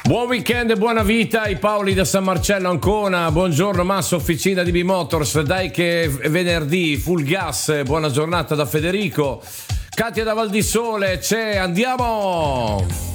Buon weekend e buona vita ai Paoli da San Marcello Ancona. Buongiorno Masso, officina di B-Motors. Dai che è venerdì, full gas. Buona giornata da Federico. Katia da Val di Sole c'è, andiamo!